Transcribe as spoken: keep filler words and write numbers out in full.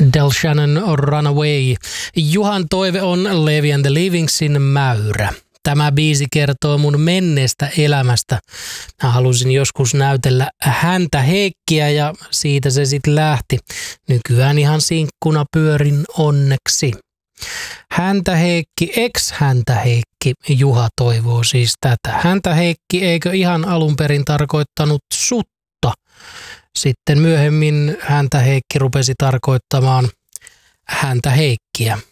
Del Shannon Runaway. Juhan toive on Levi and the Livingsin Mäyrä. Tämä biisi kertoo mun menneestä elämästä. Mä halusin joskus näytellä häntä Heikkiä ja siitä se sitten lähti. Nykyään ihan sinkkuna pyörin onneksi. Häntä Heikki, ex häntä Heikki, Juha toivoo siis tätä. Häntä Heikki eikö ihan alun perin tarkoittanut sutta? Sitten myöhemmin häntä Heikki rupesi tarkoittamaan häntä Heikkiä.